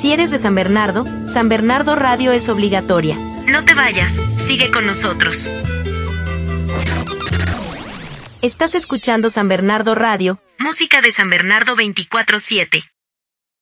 Si eres de San Bernardo Radio es obligatoria. No te vayas, sigue con nosotros. Estás escuchando San Bernardo Radio, música de San Bernardo 24/7.